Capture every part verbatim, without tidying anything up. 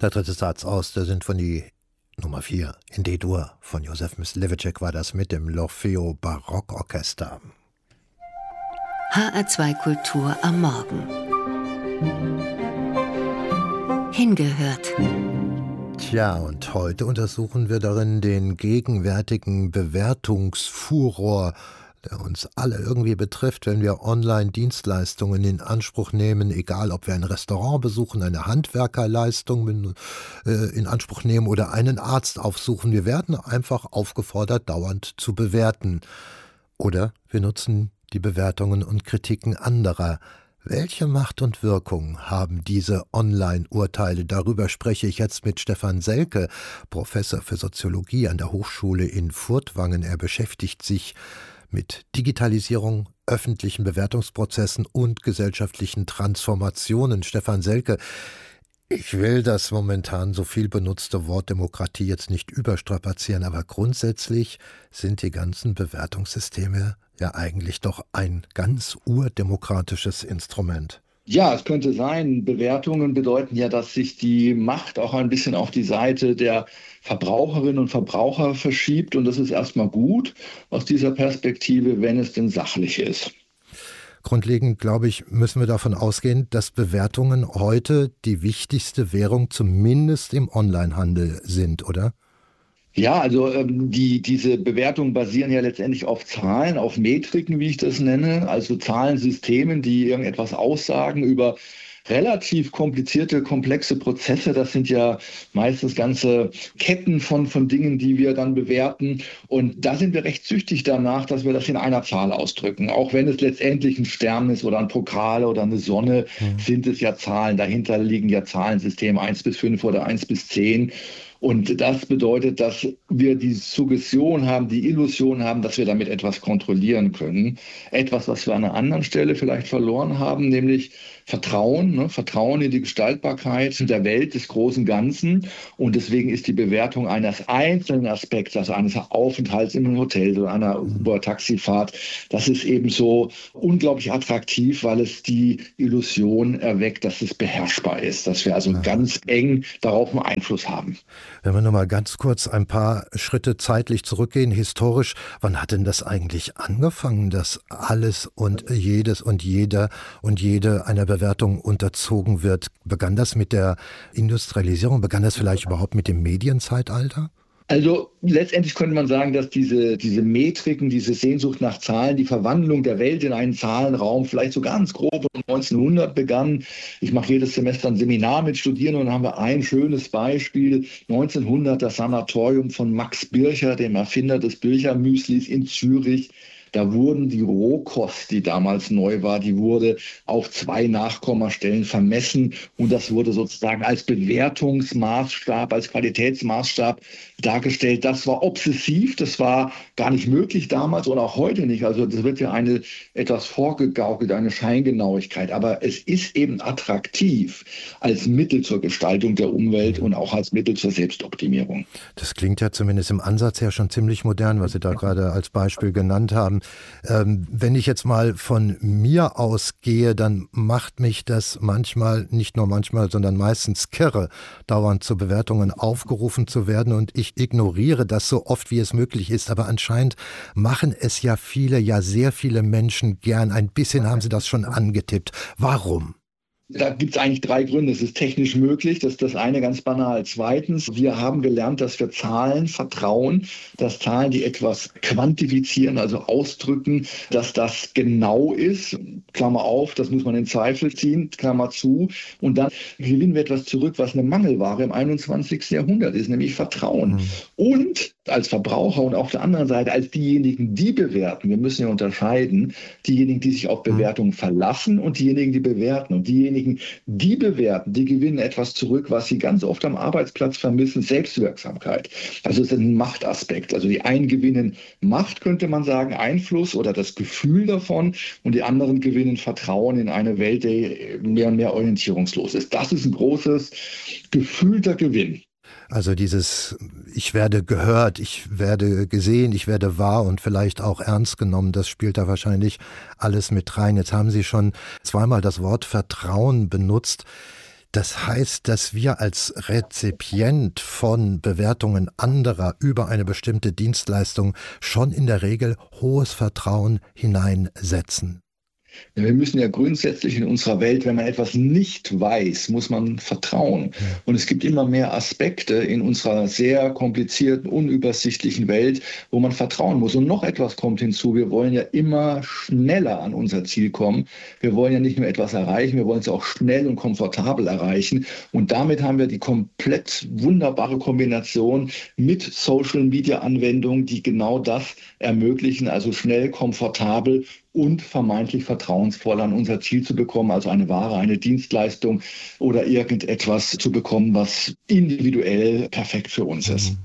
Der dritte Satz aus der Sinfonie Nummer vier in D-Dur von Josef Mysliveček war das mit dem L'Orfeo Barockorchester. H R zwei Kultur am Morgen. Hingehört. Tja, und heute untersuchen wir darin den gegenwärtigen Bewertungsfuror, der uns alle irgendwie betrifft, wenn wir Online-Dienstleistungen in Anspruch nehmen, egal ob wir ein Restaurant besuchen, eine Handwerkerleistung in Anspruch nehmen oder einen Arzt aufsuchen. Wir werden einfach aufgefordert, dauernd zu bewerten. Oder wir nutzen die Bewertungen und Kritiken anderer. Welche Macht und Wirkung haben diese Online-Urteile? Darüber spreche ich jetzt mit Stefan Selke, Professor für Soziologie an der Hochschule in Furtwangen. Er beschäftigt sich mit Digitalisierung, öffentlichen Bewertungsprozessen und gesellschaftlichen Transformationen. Stefan Selke, ich will das momentan so viel benutzte Wort Demokratie jetzt nicht überstrapazieren, aber grundsätzlich sind die ganzen Bewertungssysteme ja eigentlich doch ein ganz urdemokratisches Instrument. Ja, es könnte sein. Bewertungen bedeuten ja, dass sich die Macht auch ein bisschen auf die Seite der Verbraucherinnen und Verbraucher verschiebt. Und das ist erstmal gut aus dieser Perspektive, wenn es denn sachlich ist. Grundlegend, glaube ich, müssen wir davon ausgehen, dass Bewertungen heute die wichtigste Währung zumindest im Onlinehandel sind, oder? Ja, also ähm, die, diese Bewertungen basieren ja letztendlich auf Zahlen, auf Metriken, wie ich das nenne, also Zahlensystemen, die irgendetwas aussagen über relativ komplizierte, komplexe Prozesse. Das sind ja meistens ganze Ketten von, von Dingen, die wir dann bewerten. Und da sind wir recht süchtig danach, dass wir das in einer Zahl ausdrücken. Auch wenn es letztendlich ein Stern ist oder ein Pokal oder eine Sonne, mhm. sind es ja Zahlen. Dahinter liegen ja Zahlensysteme eins bis fünf oder eins bis zehn. Und das bedeutet, dass wir die Suggestion haben, die Illusion haben, dass wir damit etwas kontrollieren können. Etwas, was wir an einer anderen Stelle vielleicht verloren haben, nämlich Vertrauen, ne? Vertrauen in die Gestaltbarkeit der Welt, des großen Ganzen. Und deswegen ist die Bewertung eines einzelnen Aspekts, also eines Aufenthalts in einem Hotel oder einer Uber-Taxifahrt, das ist eben so unglaublich attraktiv, weil es die Illusion erweckt, dass es beherrschbar ist, dass wir also ja. ganz eng darauf einen Einfluss haben. Wenn wir noch mal ganz kurz ein paar Schritte zeitlich zurückgehen, historisch, wann hat denn das eigentlich angefangen, dass alles und jedes und jeder und jede einer Bewertung unterzogen wird? Begann das mit der Industrialisierung? Begann das vielleicht überhaupt mit dem Medienzeitalter? Also letztendlich könnte man sagen, dass diese, diese Metriken, diese Sehnsucht nach Zahlen, die Verwandlung der Welt in einen Zahlenraum vielleicht so ganz grob um neunzehnhundert begann. Ich mache jedes Semester ein Seminar mit Studierenden und dann haben wir ein schönes Beispiel. neunzehnhundert das Sanatorium von Max Bircher, dem Erfinder des Bircher-Müslis in Zürich. Da wurden die Rohkost, die damals neu war, die wurde auf zwei Nachkommastellen vermessen und das wurde sozusagen als Bewertungsmaßstab, als Qualitätsmaßstab dargestellt. Das war obsessiv, das war gar nicht möglich damals und auch heute nicht. Also das wird ja eine etwas vorgegaukelt, eine Scheingenauigkeit. Aber es ist eben attraktiv als Mittel zur Gestaltung der Umwelt und auch als Mittel zur Selbstoptimierung. Das klingt ja zumindest im Ansatz her schon ziemlich modern, was Sie da gerade als Beispiel genannt haben. Ähm, wenn ich jetzt mal von mir ausgehe, dann macht mich das manchmal, nicht nur manchmal, sondern meistens kirre, dauernd zu Bewertungen aufgerufen zu werden und ich ignoriere das so oft, wie es möglich ist. Aber anscheinend machen es ja viele, ja sehr viele Menschen gern. Ein bisschen haben Sie das schon angetippt. Warum? Da gibt es eigentlich drei Gründe. Es ist technisch möglich, das ist das eine ganz banal. Zweitens, wir haben gelernt, dass wir Zahlen vertrauen, dass Zahlen, die etwas quantifizieren, also ausdrücken, dass das genau ist. Klammer auf, das muss man in Zweifel ziehen, Klammer zu. Und dann gewinnen wir etwas zurück, was eine Mangelware im einundzwanzigsten Jahrhundert ist, nämlich Vertrauen. Mhm. Und als Verbraucher und auf der anderen Seite als diejenigen, die bewerten, wir müssen ja unterscheiden, diejenigen, die sich auf Bewertungen verlassen und diejenigen, die bewerten. Und diejenigen, die bewerten, die gewinnen etwas zurück, was sie ganz oft am Arbeitsplatz vermissen, Selbstwirksamkeit. Also es ist ein Machtaspekt. Also die einen gewinnen Macht, könnte man sagen, Einfluss oder das Gefühl davon und die anderen gewinnen Vertrauen in eine Welt, die mehr und mehr orientierungslos ist. Das ist ein großes, gefühlter Gewinn. Also dieses, ich werde gehört, ich werde gesehen, ich werde wahr und vielleicht auch ernst genommen, das spielt da wahrscheinlich alles mit rein. Jetzt haben Sie schon zweimal das Wort Vertrauen benutzt. Das heißt, dass wir als Rezipient von Bewertungen anderer über eine bestimmte Dienstleistung schon in der Regel hohes Vertrauen hineinsetzen. Ja, wir müssen ja grundsätzlich in unserer Welt, wenn man etwas nicht weiß, muss man vertrauen. Ja. Und es gibt immer mehr Aspekte in unserer sehr komplizierten, unübersichtlichen Welt, wo man vertrauen muss. Und noch etwas kommt hinzu. Wir wollen ja immer schneller an unser Ziel kommen. Wir wollen ja nicht nur etwas erreichen, wir wollen es auch schnell und komfortabel erreichen. Und damit haben wir die komplett wunderbare Kombination mit Social-Media-Anwendungen, die genau das ermöglichen, also schnell, komfortabel und vermeintlich vertrauensvoll an unser Ziel zu bekommen, also eine Ware, eine Dienstleistung oder irgendetwas zu bekommen, was individuell perfekt für uns ist.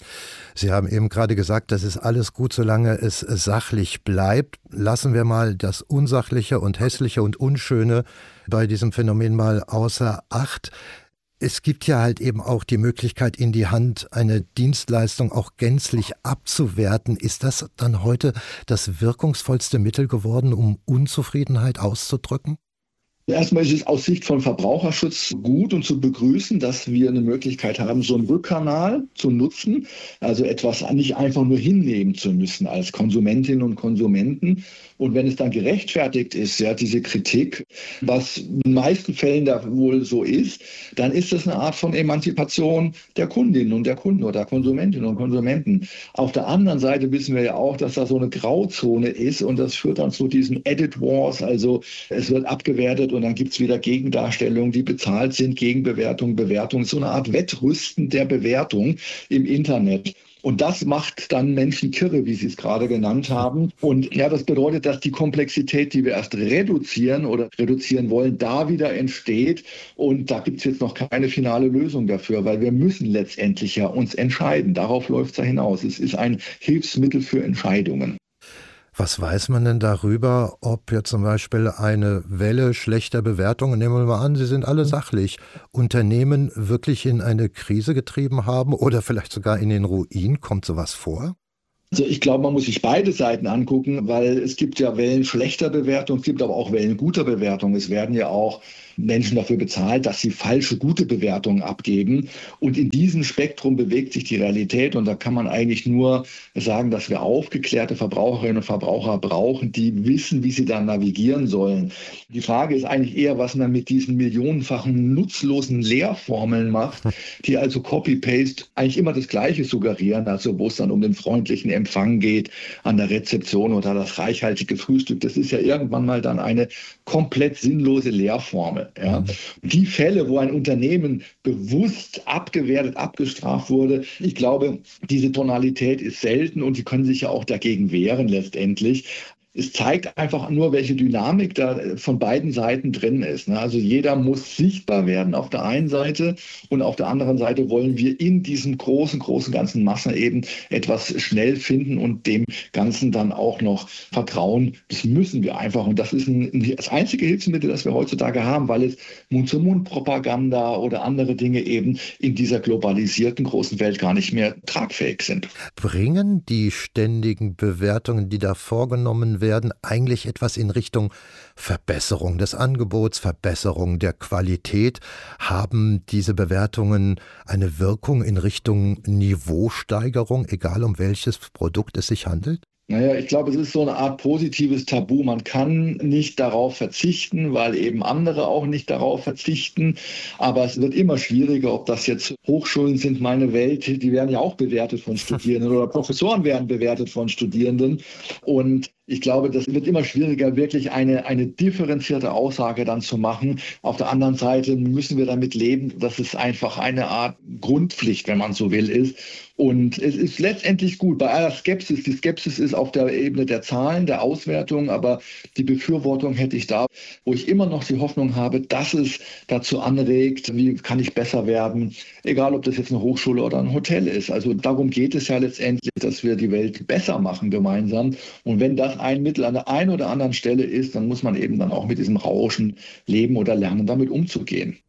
Sie haben eben gerade gesagt, das ist alles gut, solange es sachlich bleibt. Lassen wir mal das Unsachliche und Hässliche und Unschöne bei diesem Phänomen mal außer Acht. Es gibt ja halt eben auch die Möglichkeit, in die Hand eine Dienstleistung auch gänzlich abzuwerten. Ist das dann heute das wirkungsvollste Mittel geworden, um Unzufriedenheit auszudrücken? Erstmal ist es aus Sicht von Verbraucherschutz gut und zu begrüßen, dass wir eine Möglichkeit haben, so einen Rückkanal zu nutzen, also etwas nicht einfach nur hinnehmen zu müssen als Konsumentinnen und Konsumenten. Und wenn es dann gerechtfertigt ist, ja, diese Kritik, was in den meisten Fällen da wohl so ist, dann ist das eine Art von Emanzipation der Kundinnen und der Kunden oder Konsumentinnen und Konsumenten. Auf der anderen Seite wissen wir ja auch, dass da so eine Grauzone ist und das führt dann zu diesen Edit Wars, also es wird abgewertet und dann gibt es wieder Gegendarstellungen, die bezahlt sind, Gegenbewertung, Bewertung, so eine Art Wettrüsten der Bewertung im Internet. Und das macht dann Menschen kirre, wie Sie es gerade genannt haben. Und ja, das bedeutet, dass die Komplexität, die wir erst reduzieren oder reduzieren wollen, da wieder entsteht. Und da gibt es jetzt noch keine finale Lösung dafür, weil wir müssen letztendlich ja uns entscheiden. Darauf läuft es ja hinaus. Es ist ein Hilfsmittel für Entscheidungen. Was weiß man denn darüber, ob jetzt zum Beispiel eine Welle schlechter Bewertungen, nehmen wir mal an, sie sind alle sachlich, Unternehmen wirklich in eine Krise getrieben haben oder vielleicht sogar in den Ruin? Kommt sowas vor? Also ich glaube, man muss sich beide Seiten angucken, weil es gibt ja Wellen schlechter Bewertung, es gibt aber auch Wellen guter Bewertung. Es werden ja auch Menschen dafür bezahlt, dass sie falsche, gute Bewertungen abgeben. Und in diesem Spektrum bewegt sich die Realität. Und da kann man eigentlich nur sagen, dass wir aufgeklärte Verbraucherinnen und Verbraucher brauchen, die wissen, wie sie da navigieren sollen. Die Frage ist eigentlich eher, was man mit diesen millionenfachen nutzlosen Lehrformeln macht, die also Copy-Paste eigentlich immer das Gleiche suggerieren, also wo es dann um den freundlichen Empfang geht an der Rezeption oder das reichhaltige Frühstück. Das ist ja irgendwann mal dann eine komplett sinnlose Lehrformel. Ja. Die Fälle, wo ein Unternehmen bewusst abgewertet, abgestraft wurde, ich glaube, diese Tonalität ist selten und die können sich ja auch dagegen wehren letztendlich. Es zeigt einfach nur, welche Dynamik da von beiden Seiten drin ist. Also jeder muss sichtbar werden auf der einen Seite und auf der anderen Seite wollen wir in diesem großen, großen ganzen Massen eben etwas schnell finden und dem Ganzen dann auch noch vertrauen. Das müssen wir einfach und das ist ein, das einzige Hilfsmittel, das wir heutzutage haben, weil es Mund-zu-Mund-Propaganda oder andere Dinge eben in dieser globalisierten großen Welt gar nicht mehr tragfähig sind. Bringen die ständigen Bewertungen, die da vorgenommen werden, werden eigentlich etwas in Richtung Verbesserung des Angebots, Verbesserung der Qualität? Haben diese Bewertungen eine Wirkung in Richtung Niveausteigerung, egal um welches Produkt es sich handelt? Naja, ich glaube, es ist so eine Art positives Tabu. Man kann nicht darauf verzichten, weil eben andere auch nicht darauf verzichten. Aber es wird immer schwieriger, ob das jetzt Hochschulen sind, meine Welt, die werden ja auch bewertet von Studierenden oder Professoren werden bewertet von Studierenden. Und ich glaube, das wird immer schwieriger, wirklich eine, eine differenzierte Aussage dann zu machen. Auf der anderen Seite müssen wir damit leben, dass es einfach eine Art Grundpflicht, wenn man so will, ist. Und es ist letztendlich gut, bei aller Skepsis, die Skepsis ist auf der Ebene der Zahlen, der Auswertung, aber die Befürwortung hätte ich da, wo ich immer noch die Hoffnung habe, dass es dazu anregt, wie kann ich besser werden, egal ob das jetzt eine Hochschule oder ein Hotel ist. Also darum geht es ja letztendlich, dass wir die Welt besser machen gemeinsam. Und wenn das ein Mittel an der einen oder anderen Stelle ist, dann muss man eben dann auch mit diesem Rauschen leben oder lernen, damit umzugehen.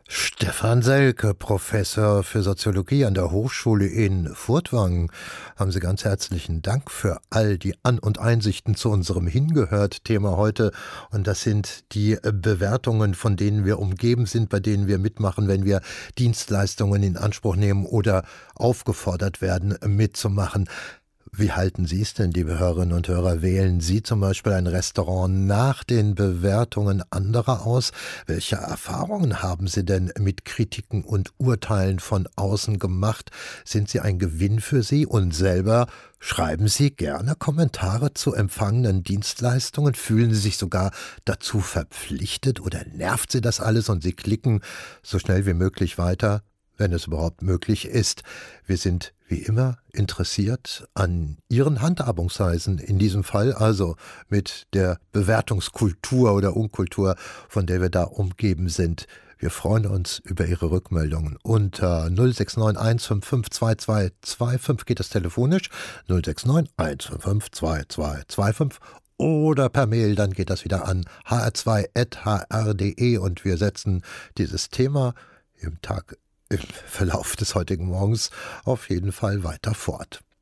Stefan Selke, Professor für Soziologie an der Hochschule in Furtwangen. Haben Sie ganz herzlichen Dank für all die An- und Einsichten zu unserem Hingehört-Thema heute. Und das sind die Bewertungen, von denen wir umgeben sind, bei denen wir mitmachen, wenn wir Dienstleistungen in Anspruch nehmen oder aufgefordert werden, mitzumachen. Wie halten Sie es denn, liebe Hörerinnen und Hörer? Wählen Sie zum Beispiel ein Restaurant nach den Bewertungen anderer aus? Welche Erfahrungen haben Sie denn mit Kritiken und Urteilen von außen gemacht? Sind sie ein Gewinn für Sie? Und selber schreiben Sie gerne Kommentare zu empfangenen Dienstleistungen? Fühlen Sie sich sogar dazu verpflichtet oder nervt Sie das alles und Sie klicken so schnell wie möglich weiter, wenn es überhaupt möglich ist? Wir sind wie immer interessiert an Ihren Handhabungsweisen, in diesem Fall also mit der Bewertungskultur oder Unkultur, von der wir da umgeben sind. Wir freuen uns über Ihre Rückmeldungen. Unter null sechs neun eins fünf fünf zwei zwei zwei fünf geht es telefonisch, null sechs neun eins fünf fünf zwei zwei zwei fünf, oder per Mail, dann geht das wieder an h r zwei at h r punkt d e und wir setzen dieses Thema im Tag im Verlauf des heutigen Morgens auf jeden Fall weiter fort.